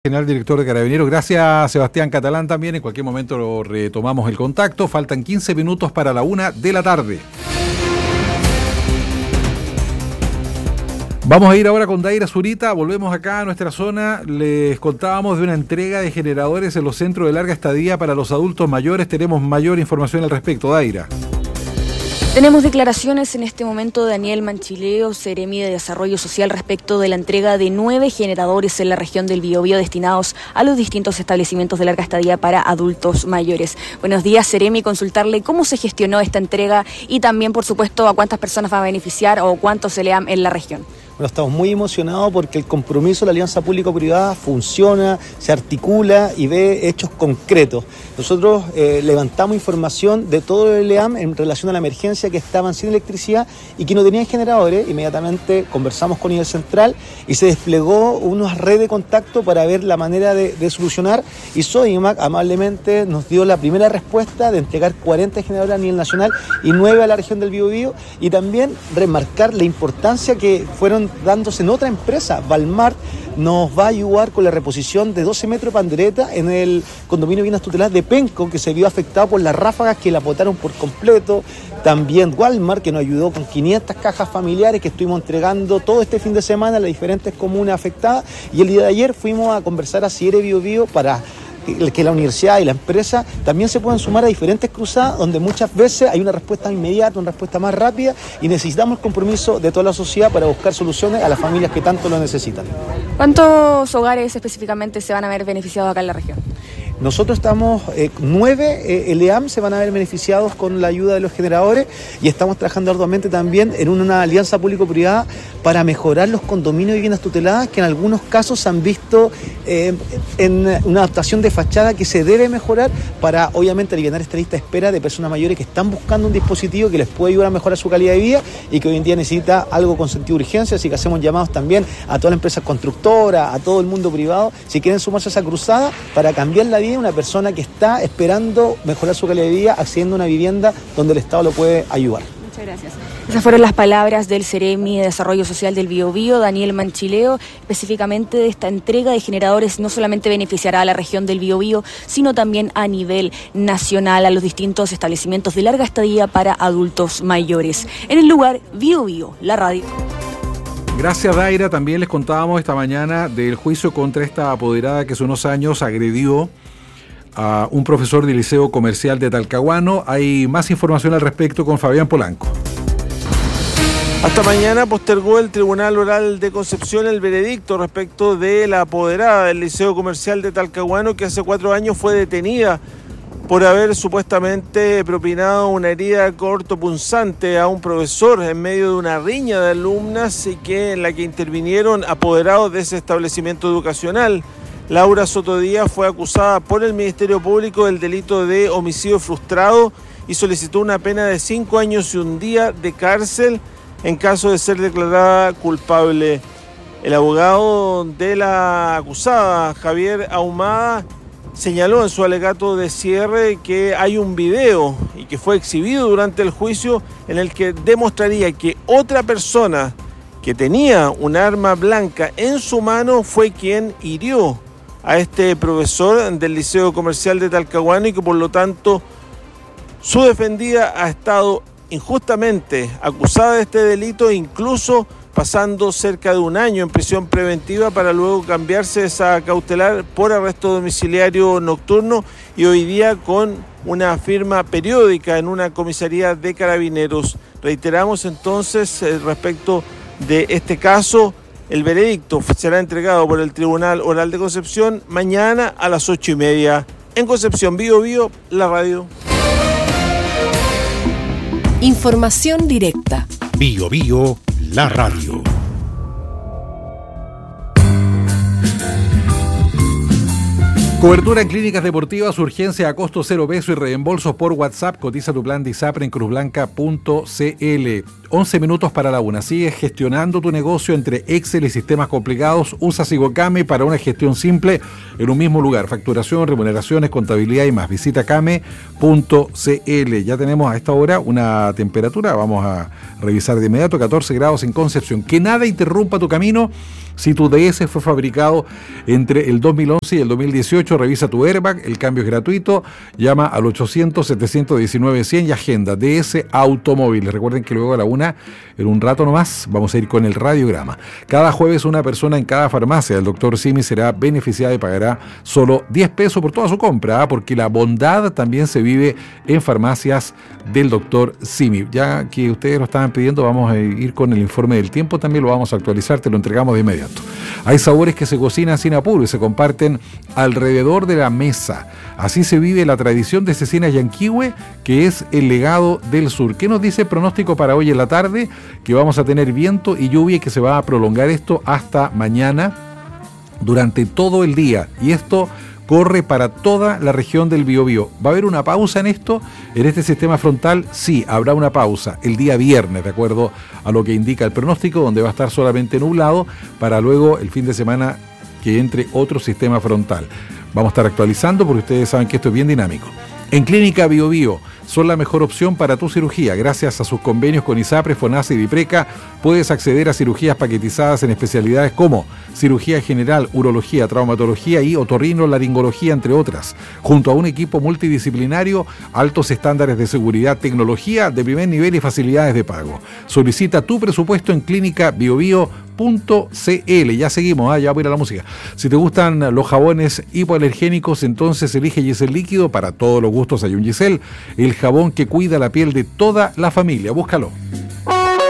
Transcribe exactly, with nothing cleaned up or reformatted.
General Director de Carabineros. Gracias, Sebastián Catalán, también. En cualquier momento lo retomamos el contacto. Faltan quince minutos para la una de la tarde. Vamos a ir ahora con Daira Zurita. Volvemos acá a nuestra zona. Les contábamos de una entrega de generadores en los centros de larga estadía para los adultos mayores. Tenemos mayor información al respecto, Daira. Tenemos declaraciones en este momento de Daniel Manchileo, Seremi de Desarrollo Social, respecto de la entrega de nueve generadores en la región del Biobío destinados a los distintos establecimientos de larga estadía para adultos mayores. Buenos días, Seremi, consultarle cómo se gestionó esta entrega y también, por supuesto, a cuántas personas va a beneficiar o cuántos se le dan en la región. Bueno, estamos muy emocionados porque el compromiso de la alianza público-privada funciona, se articula y ve hechos concretos. Nosotros eh, levantamos información de todo el E A M en relación a la emergencia que estaban sin electricidad y que no tenían generadores. Inmediatamente conversamos con Nivel Central y se desplegó una red de contacto para ver la manera de, de solucionar, y Sodimac amablemente nos dio la primera respuesta de entregar cuarenta generadores a nivel nacional y nueve a la región del Biobío, y también remarcar la importancia que fueron dándose en otra empresa. Valmart nos va a ayudar con la reposición de doce metros de pandereta en el condominio Bienes Tuteladas de Penco, que se vio afectado por las ráfagas que la botaron por completo. También Walmart, que nos ayudó con quinientas cajas familiares que estuvimos entregando todo este fin de semana a las diferentes comunas afectadas. Y el día de ayer fuimos a conversar a Cierre Biobío para que la universidad y la empresa también se puedan sumar a diferentes cruzadas donde muchas veces hay una respuesta inmediata, una respuesta más rápida, y necesitamos el compromiso de toda la sociedad para buscar soluciones a las familias que tanto lo necesitan. ¿Cuántos hogares específicamente se van a ver beneficiados acá en la región? Nosotros estamos, eh, nueve eh, el E A M se van a ver beneficiados con la ayuda de los generadores, y estamos trabajando arduamente también en una alianza público-privada para mejorar los condominios de viviendas tuteladas que en algunos casos se han visto eh, en una adaptación de fachada que se debe mejorar para, obviamente, aliviar esta lista de espera de personas mayores que están buscando un dispositivo que les puede ayudar a mejorar su calidad de vida y que hoy en día necesita algo con sentido de urgencia. Así que hacemos llamados también a todas las empresas constructoras, a todo el mundo privado, si quieren sumarse a esa cruzada para cambiar la vida de una persona que está esperando mejorar su calidad de vida, accediendo a una vivienda donde el Estado lo puede ayudar. Muchas gracias. Esas fueron las palabras del Seremi de Desarrollo Social del Biobío, Daniel Manchileo, específicamente de esta entrega de generadores. No solamente beneficiará a la región del Biobío, sino también a nivel nacional a los distintos establecimientos de larga estadía para adultos mayores. En el lugar, Biobío, la radio. Gracias, Daira. También les contábamos esta mañana del juicio contra esta apoderada que hace unos años agredió a un profesor del Liceo Comercial de Talcahuano. Hay más información al respecto con Fabián Polanco. Hasta mañana postergó el Tribunal Oral de Concepción el veredicto respecto de la apoderada del Liceo Comercial de Talcahuano, que hace cuatro años fue detenida por haber supuestamente propinado una herida cortopunzante a un profesor en medio de una riña de alumnas, y que en la que intervinieron apoderados de ese establecimiento educacional. Laura Sotodíaz fue acusada por el Ministerio Público del delito de homicidio frustrado y solicitó una pena de cinco años y un día de cárcel en caso de ser declarada culpable. El abogado de la acusada, Javier Ahumada, señaló en su alegato de cierre que hay un video y que fue exhibido durante el juicio en el que demostraría que otra persona que tenía un arma blanca en su mano fue quien hirió a este profesor del Liceo Comercial de Talcahuano, y que por lo tanto su defendida ha estado injustamente acusada de este delito, incluso pasando cerca de un año en prisión preventiva para luego cambiarse esa cautelar por arresto domiciliario nocturno, y hoy día con una firma periódica en una comisaría de Carabineros. Reiteramos entonces eh, respecto de este caso, el veredicto será entregado por el Tribunal Oral de Concepción mañana a las ocho y media. En Concepción, Biobío, la radio. Información directa. Biobío, la radio. Cobertura en clínicas deportivas, urgencia a costo cero peso y reembolsos por WhatsApp. Cotiza tu plan de ISAPRE en cruzblanca punto c l. once minutos para la una. Sigues gestionando tu negocio entre Excel y sistemas complicados. Usa Sigocame para una gestión simple en un mismo lugar. Facturación, remuneraciones, contabilidad y más. Visita came punto c l. Ya tenemos a esta hora una temperatura, vamos a revisar de inmediato, catorce grados en Concepción. Que nada interrumpa tu camino Si tu D S fue fabricado entre el dos mil once y el dos mil dieciocho, revisa tu airbag, el cambio es gratuito, llama al ochocientos, setecientos diecinueve, cien y agenda. D S Automóviles. Recuerden que luego a la una, en un rato nomás, vamos a ir con el radiograma. Cada jueves una persona en cada farmacia del doctor Simi será beneficiada y pagará solo diez pesos por toda su compra, ¿eh? Porque la bondad también se vive en farmacias del doctor Simi. Ya que ustedes lo estaban pidiendo, vamos a ir con el informe del tiempo, también lo vamos a actualizar, te lo entregamos de inmediato. Hay sabores que se cocinan sin apuro y se comparten alrededor de la mesa. Así se vive la tradición de Cecina Yanquihue, que es el legado del sur. ¿Qué nos dice el pronóstico para hoy en la tarde? Que vamos a tener viento y lluvia y que se va a prolongar esto hasta mañana durante todo el día. Y esto corre para toda la región del Biobío. ¿Va a haber una pausa en esto? En este sistema frontal, sí, habrá una pausa el día viernes, de acuerdo a lo que indica el pronóstico, donde va a estar solamente nublado, para luego el fin de semana que entre otro sistema frontal. Vamos a estar actualizando porque ustedes saben que esto es bien dinámico. En Clínica Biobío son la mejor opción para tu cirugía. Gracias a sus convenios con ISAPRE, FONASA y DIPRECA, puedes acceder a cirugías paquetizadas en especialidades como cirugía general, urología, traumatología y otorrinolaringología, entre otras, junto a un equipo multidisciplinario, altos estándares de seguridad, tecnología de primer nivel y facilidades de pago. Solicita tu presupuesto en clínica biobío punto c l. Ya seguimos, ¿eh? Ya voy a ir a la música. Si te gustan los jabones hipoalergénicos, entonces elige Gisel Líquido. Para todos los gustos hay un Gisel, el jabón que cuida la piel de toda la familia. Búscalo.